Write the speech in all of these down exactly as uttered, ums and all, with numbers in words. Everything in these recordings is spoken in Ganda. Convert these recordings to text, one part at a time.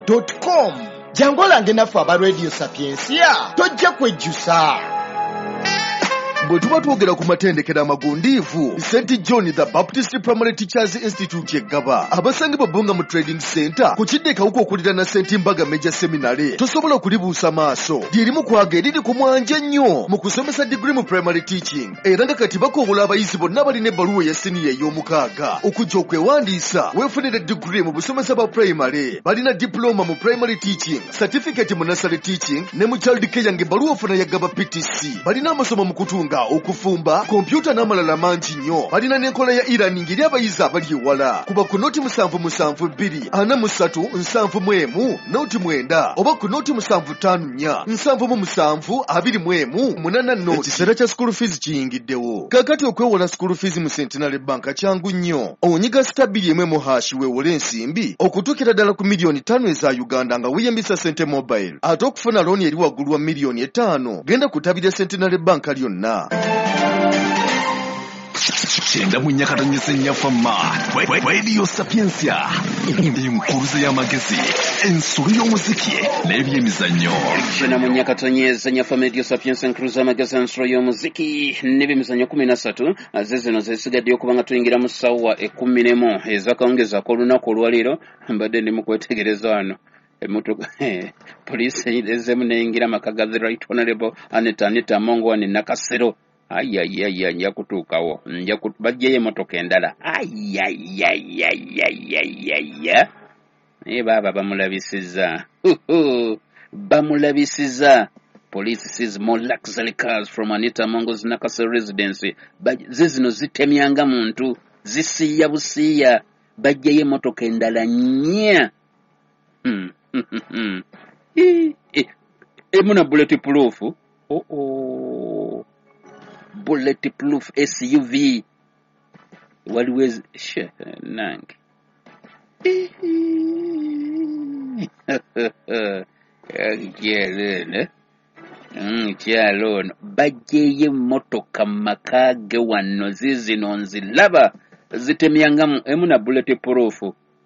dot com. Jangolange naffe aba Radio Sapiensia tojja kwejjusa. Bwe tuba twogera ku matendekero amagundiivu, Saint John the Baptist Primary Teachers Institute eggaba abasangibwa Bbunga mu Trading Center ku kidde kawuka okulira na Saint Mbaga Major Seminary tosobola okulibuusa maaso lyerimu kwaga eriri ku mwanja nnyo mu kusomesa degree mu primary teaching era nga kati bakoobola abayizi bonna balina ebbaluwa ya siniya ey'omukaaga okujja okwewandiisa weefunire degree mu busomesa bwa primary. Balina diploma mu primary teaching, certificate mu nursery teaching ne mu child care ng'ebbaluwa ofuna yaggaba P T C. Balina amasomo mu kutunga okufumba kompyuta n'amalala mangi nnyo. Balina n'enkola ya e-learning eri abayizi abali ewala kuba ku noti musanvu musanvu bbiri ana mu ssatu nsanvu mu emu noti mwenda oba ku noti musanvu ttaano nnya nsanvu mu musanvu abiri mu emu munaana noti. Ekiseera kya school fees kiyingiddewo. Kaakati okwewola school fees mu Centenary Bank kyangu nnyo. Onyiga stabili emwe mu hashi weewole ensimbi okutuukira ddala ku miliyoni ttaano eza Uganda nga weeyambisa Sente Mobile. Ate okufuna looni eri waggulu wa miliyoni ettaano genda kutabira Centenary Bank lyonna. Chenda munyakatanyise nyafama Radio Sapiensia enkuruze y'amagezi ensulu y'omuziki n'ebyemizannyo. Chenda munyakatanyise nyafama Radio Sapiensia enkuruze y'amagezi ensulu y'omuziki n'ebyemizannyo kumi na ssatu zezino zesigaddeyo kubanga tuyingira mu ssaawa ekkumi n'emu ez'akawungezaako olunaku olwaleero. Mbadde ndi mu kwetegereza wano emmotoka poliisi ezeemu n'eyingira amaka ga the Right Honorable Anita Anita Mongo ne Nakasero. Ayayaya nja kutuukawo nja bajjayo emmotoka endala. Ayayayayayaya naye baaba bamulabisizza bamulabisizza. Police sees more luxury cars from Anita Mongo's Nakasero residence. Zizino zitemyanga muntu zisiya busiya bajjayo emmotoka endala nnya. Emuna bulletproof. Oh oh. Bulletproof S U V. Waliwo nange. Kyalone. Mm, kyalone. Bajjeye emmotoka maka ge wano zizino nzilaba zitemyangamu emuna bulletproof.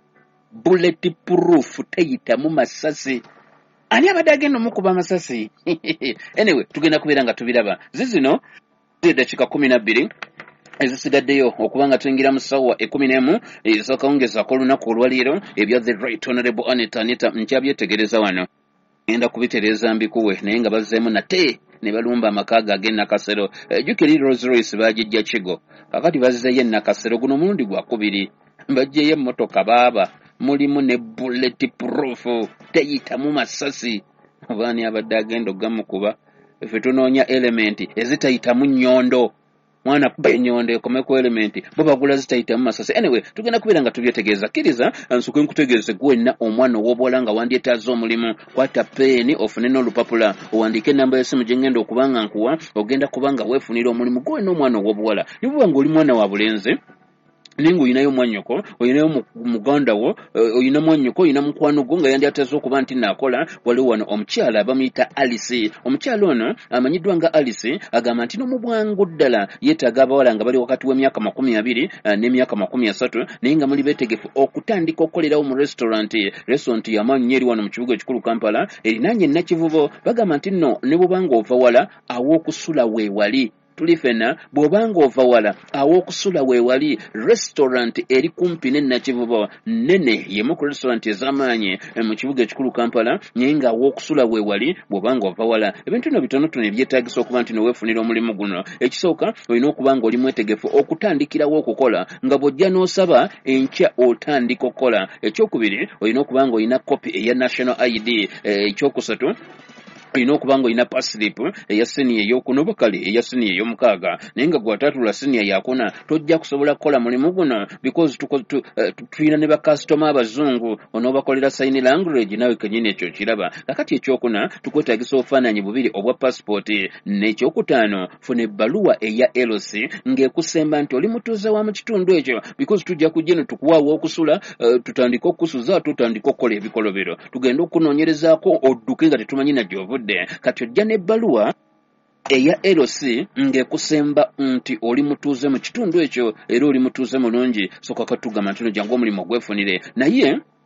Bulletproof teyitamu masasi. Ani abadde agenda omukuba amasasi? Anyway, tugenda kubeera nga tubiraba. Zizino eddakiika kumi na bbiri ezisigaddeyo okubanga tuyingira mu ssaawa ekkumi n'emu ez'akawungezaako olunaku olwaleero ebya the Right Honorable Anita Anita nkyabyetegereza wano. Ngenda kubitereeza mbikuwe naye nga bazzeemu nate ne balumba amakaaga ag'e Nakasero. Ejjukira Rolls Royce baagijja Kigo kakati bazzeeyo e Nakasero guno mulundi gwa kubiri. Bajjeyo emmotoka baaba mulimu ne bulletproof teyitamu masasi. Abaani abadde agenda ogamukuba ffe tunoonya elementi ezitayitamu nnyondo. Mwana kuba ennyondo ekome ku elementi bo bagula zitayitamu masasi. Anyway, tugenda kubeera nga tubyetegeeza. Kkiriza nsuke nkutegeeze gwenna omwana ow'obuwala nga wandyetaaza omulimu kwata peeni ofune n'olupapula owandiike ennamba y'essimu gye ngenda okubanga nkuwa ogenda kubanga weefunira omulimu gwenna omwana ow'obuwala. Ne buba ng'oli mwana wa bulenzi ninga oyinayo mwannyoko oyinayo muganda wo oyina mwannyoko oyina mukwano gwo nga yandyateza okuba nti naakola waliwo wano omukyala bamuyita Alice. Omukyala ono amanyiddwa nga Alice agamba nti n'omubwangu ddala yeetaaga abawala nga bali wakati w'emyaka makumi abiri n'emyaka makumi asatu naye nga muli beetegefu okutandika okukolerawo mu restaurant restaurant y'amaanyi eri wano mu kibuga ekikulu Kampala erinaanye Nakivubo. Bagamba nti nno ne bw'obanga ova wala aw'okusula weewali. Tulifena bw'obanga ova wala aw'okusula weewali restaurant eri kumpi ne Nakivubo nene yemu ku restaurant ez'amaanyi mu kibuga ekikulu Kampala naye nga aw'okusula weewali bw'obanga ova wala. Ebintu bino bitonotono ebyetaagisa okuba nti neweefunira omulimu guno. Ekisooka olina okuba nga oli mwetegefu okutandikirawo okukola nga bw'ojja n'osaba enkya otandika okukola. Ekyokubiri olina okuba nga olina kopi eya National I D. Ekyokusatu olina okuba nga olina paslip eya senior ey'okuna oba kale eya senior ey'omukaaga naye nga gw'atatula senior yakuna tojja kusobola kukola mulimu guno because tulina ne bakasitoma abazungu onoobakolera sign language nawe kennyini ekyo kiraba. Kakati ekyokuna tukwetaagisa obufaananyi bubiri obwa passport n'ekyokutaano funa ebbaluwa eya L C ng'ekusemba nti oli mutuuze wa mu kitundu ekyo because tujja kujja eno tukuwaawo okusula tutandika okusuza tutandika okukola ebikolobero tugenda okunoonyerezaako odduke nga tetumanyi na gy'ovudde. Kati ojja n'ebbaluwa eya L C ng'ekusemba nti oli mutuuze mu kitundu ekyo era oli mutuuze mulungi soka katugamba nti no jangu omulimu gwefunire. Naye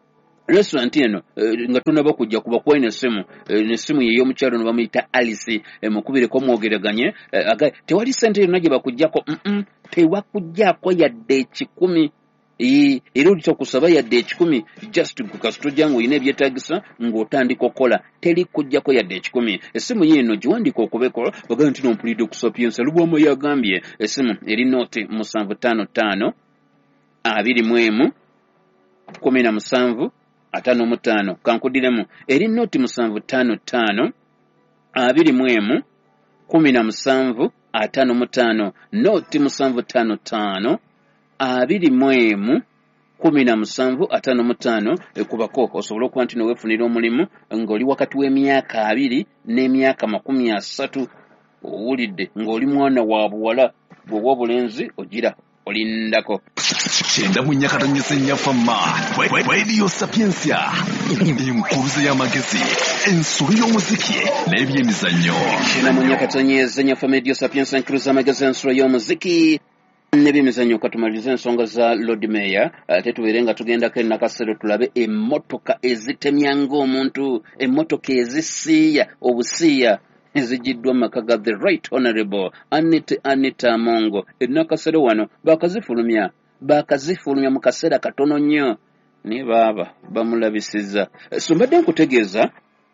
restaurant eno uh, nga tunaba kujja kuba kwa ina simu uh, ne simu ye y'omukyalo no bamuyita Alice uh, mukubireko mwogeraganye uh, aga tewali sente yonna gye bakujjako mm -mm, tewakujjako yadde ekikumi era olita kusaba yadde ekikumi just kukasitujja ng'olina ebyetaagisa ng'otandika okukola teri kujjako yadde ekikumi. Essimu yiino giwandiika okubeko bagamba nti nompulidde okusapiensa Lubwama yagambye essimu eri nooti musanvu ttaano ttaano abiri mu emu kumi na musanvu ataano mu ttaano kankuddiremu eri nooti musanvu ttaano ttaano abiri mu emu kumi na musanvu ataano mu ttaano nooti musanvu ttaano ttaano abiri mu emu kumi na musanvu ataano mu ttaano ekubako osobola okuba nti neweefunira omulimu ng'oli wakati w'emyaka abiri n'emyaka makumi asatu owulidde ng'oli mwana wa buwala bw'oba obulenzi ogira olindako kyenda mu nnyakatanyisa ennyafamma Radio Sapiensia enkuruze y'amagezi ensolo y'omuziki n'ebyemizannyo. kyenda mu nnyakatanyisa ennyafamma Radio Sapiensia enkuruze y'amagezi ensolo y'omuziki n'ebyemizannyo. Katumaliriza ensonga za Lord Mayor ate tubeere nga tugendako ennakasero tulabe emmotoka ezitemya ng'omuntu, emmotoka ezisiiya obusiiya ezigiddwa maka ga the right honorable Anita Anita Amongo. Ennakasero wano bakazifulumya bakazifulumya mu kaseera katono nnyo naye baaba bamulabisiza. So mbadde nkutegeeza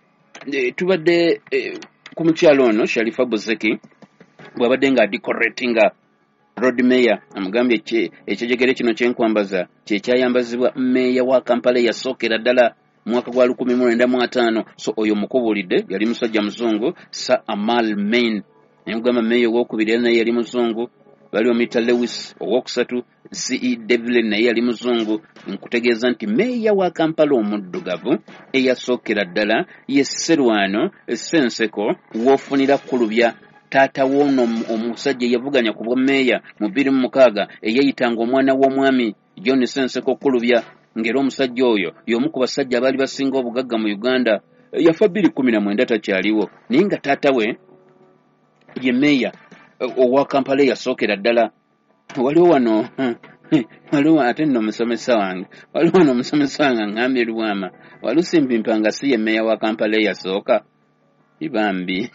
e, tubadde e, ku mukyalo ono Sharifa Buzeki bw'abadde nga decoratinga Road Mayor amugambye ekijegere kino kyenkwambaza kyekyayambazibwa Mayor wa Kampala yasookera ddala mwaka gwa lukumi mu lwenda mu ataano. So oyo mukubulidde yali musajja muzungu Sir Amal Main nemugamba Mayor owokubiri naye yali muzungu, bali omita Lewis owokusatu C E Devlin naye yali muzungu. Nkutegeeza nti Mayor wa Kampala omuddugavu eyasookera ddala ye Sserwano Ssenseko woofunira kulubya taata wono omusajja yavuganya ku bwa Mayor mu bbiri mu mukaaga eyayitanga omwana w'omwami John Ssenseko kulubya ngero omusajja oyo y'omu ku basajja abaali basinga obugagga mu Uganda. Yafa bbiri kumi na mwenda takyaliwo naye nga taata we ye Mayor owa Kampala yasookera ddala. Waliwo wano waliwo ate nno omusomesa wange waliwo wano omusomesa wange ngambye Lubwama Walusimbi Mpanga si ye Mayor wa Kampala yasooka ibambi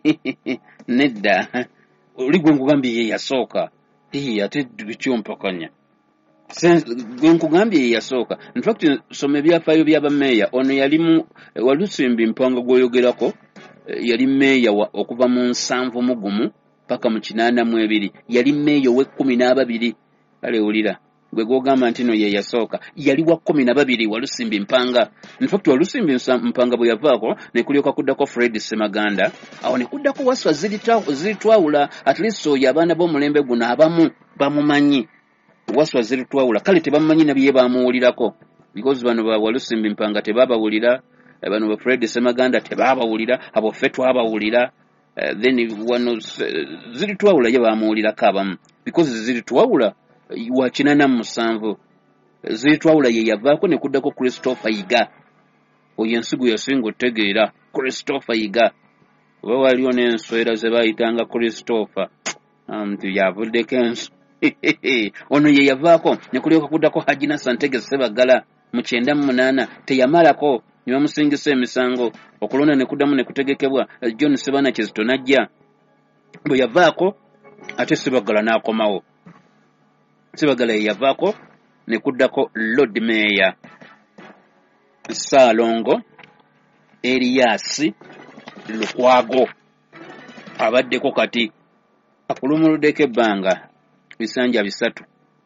nedda oli gwe nkugambye ye yasooka ate bikyompakanya gwe nkugambye ye yasooka. In fact soma ebyafaayo by'aba Mayor ono yalimu Walusimbi Mpanga gwoyogerako yali Mayor okuva mu nsanvu mu gumu paka mu kinaana mu ebiri yali Mayor w'ekkumi n'ababiri. Kale wulira gwe gwogamba nti no ye yasooka yali wa kkumi na babiri Walusimbi Mpanga. In fact Walusimbi Mpanga bwe yavaako ne kulyoka kuddako Fred Semaganda awo ne kuddako Waswa Ziritwawula. At least oyo abaana b'omulembe guno abamu bamumanyi Waswa Ziritwawula, kale tebamumanyi nabye bamuwulirako because bano ba Walusimbi Mpanga tebabawulira, bano ba Fred Semaganda tebabawulira, abo ffe twabawulira. Uh, then wano uh, Ziritwawula ye bamuwulirako abamu because Ziritwawula wa kinana musanvu Ziritwawula ye yavaako ne kuddako Christopher Yiga. Oyo ensigo yasinga otegeera Christopher Yiga oba waliwo n'enswera ze bayitanga Christopher amuntu yavuddeko enso ono ye yavaako ne kulyoka kuddako Hajina Santege Sebagala mu kyenda mu munaana teyamalako ne bamusingisa emisango okulonda ne kuddamu ne kutegekebwa John Sebana Kizito najja bwe yavaako ate Sebagala n'akomawo. Sebagala ye yavaako ne kuddako Lord Mayor Saalongo Elias Lukwago abaddeko kati akulumuluddeko ebbanga bisanja bisatu.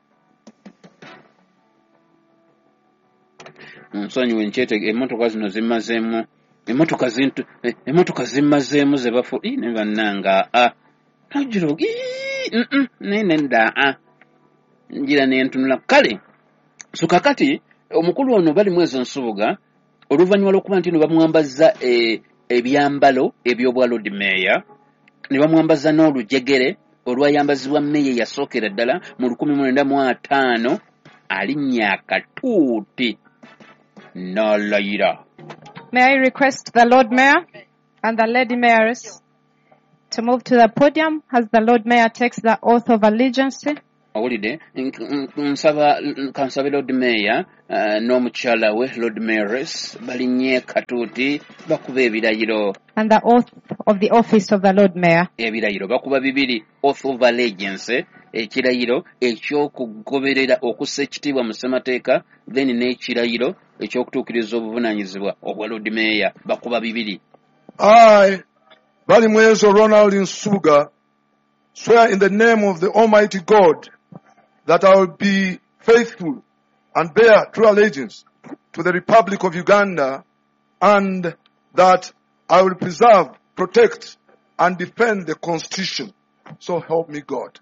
Nsonyiwe nkyetege emmotoka zino zimazeemu emmotoka zintu emmotoka zimazeemu ze bafu ne bannanga a najiro nene nda a njira nentunula kale so kakati omukulu ono bali mwezi nsubuga oluvannyuma lw'okuba nti no bamwambazza ebyambalo ebyobwa Lord Mayor ne bamwambaza n'olujegere olwayambazibwa Mayor yasookera ddala mu lukumi mu lwenda mu ataano alinnya akatuuti n'alayira. May I request the Lord Mayor and the Lady Mayoress to move to the podium as the Lord Mayor takes the oath of allegiance. owulidde nsaba kansabe Lord Mayor uh, n'omukyala we Lord Mayoress balinye katuuti bakuba ebirayiro. And the oath of the office of the Lord Mayor. Ebirayiro bakuba bibiri, oath of allegiance, ekirayiro ekyokugoberera okussa ekitiibwa mu ssemateeka, then n'ekirayiro ekyokutuukiriza obuvunaanyizibwa obwa Lord Mayor bakuba bibiri. I, Balimwezo Ronald Nsubuga, swear in the name of the Almighty God that I will be faithful and bear true allegiance to the Republic of Uganda, and that I will preserve, protect, and defend the Constitution. So help me God.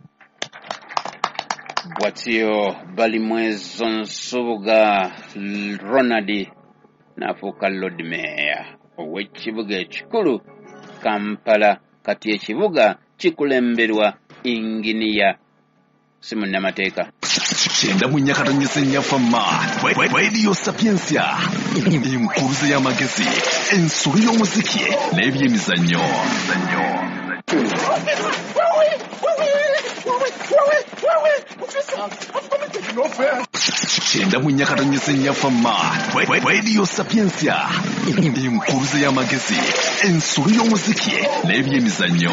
Bwatyo Balimwezo Nsubuga Ronald n'afuuka Lord Mayor ow'ekibuga ekikulu Kampala, kati ekibuga kikulemberwa inginiya si munnamateeka. Kyenda mu nnyakatanyisa ennyafamma Radio Sapiensia, enkuluze y'amagezi, ensolo y'omuziki n'ebyemizannyo. Kyenda mu nnyakatanyisa ennyafamma Radio Sapiensia, enkuluze y'amagezi, ensolo y'omuziki n'ebyemizannyo.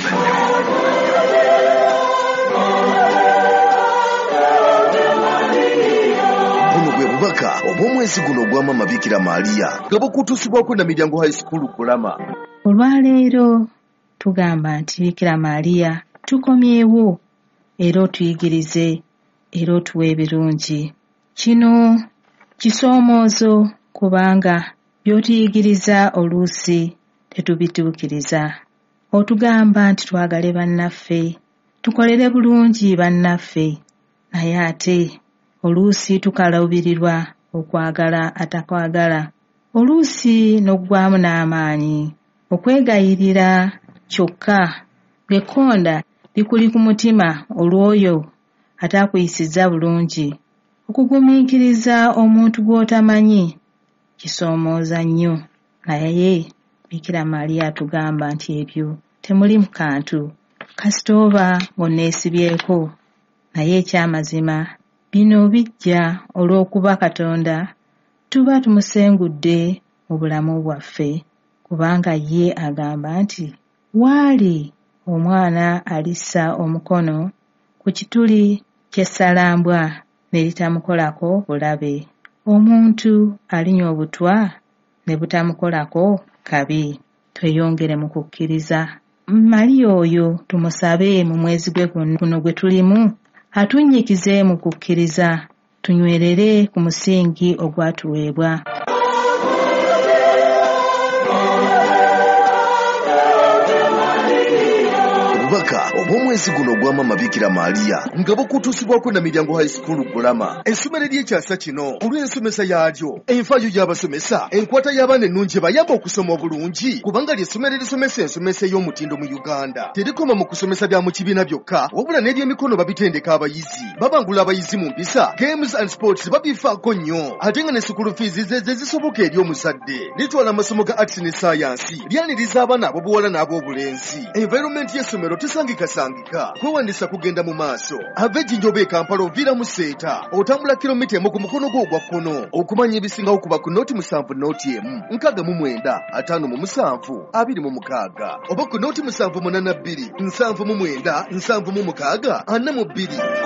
Bubaka obw'omwezi guno ogw'Amama Bikira Maria nga bukutuusibwako na Miryango High School Kulama. Olwaleero tugamba nti Bikira Maria tukomyewo era otuyigirize era otuwe ebirungi. Kino kisoomoozo kubanga by'otuyigiriza oluusi tetubituukiriza. Otugamba nti twagale bannaffe, tukolere bulungi bannaffe, naye ate oluusi tukalaubirirwa okwagala atakwagala. Oluusi n'oggwaamu n'amaanyi okwegayirira kyokka ng'ekkonda likuli ku mutima olw'oyo ataakuyisizza bulungi. Okugumiikiriza omuntu gw'otamanyi kisoomooza nnyo, naye Bikira Maria atugamba nti ebyo temuli mu kantu kasita oba ng'onneesibyeko, naye ekyamazima bino bijja olw'okuba Katonda tuba tumusengudde mu bulamu bwaffe, kubanga ye agamba nti waali omwana alissa omukono ku kituli ky'essalambwa ne litamukolako bulabe, omuntu alinywa obutwa ne butamukolako kabi. Tweyongere mu kukkiriza. Maria oyo tumusabe mu mwezi gwe guno gwe tulimu atunnyikize mu kukkiriza, tunywerere ku musingi ogwatuweebwa. Obubaka obw'omwezi guno ogw'Amama Bikira Maria nga bukutuusibwako na Miryango High School Bulama. Essomero ly'ekyasa kino olw'ensomesa yaalyo, enfaayo y'abasomesa, enkwata y'abaana ennungi bayamba okusoma obulungi, kubanga ly'essomero erisomesa ensomesa ey'omutindo mu Uganda. Terikoma mu kusomesa bya mu kibiina byokka, wabula n'ebyemikono babitendeka abayizi, babangula abayizi mu mpisa, games and sports babifaako nnyo, ate nga ne school fees ze zisoboka eri omuzadde. Litwala amasomo ga arts ne science, lyaniriza abaana ab'obuwala n'ab'obulenzi. Environment y'essomero tesangikasangika, kwewandisa kugenda mu maaso. Ava Ejjinjoba e Kampala oviira mu Seeta, otambula kilomita emu ku mukono gwo ogwa kkono. Okumanya ebisingawo kuba ku nooti musanvu nooti emu, nkaaga mu mwenda, ataano mu musanvu, abiri mu mukaaga. Oba ku nooti musanvu munaana bbiri, nsanvu mu mwenda, nsanvu mu mukaaga, ana mu bbiri.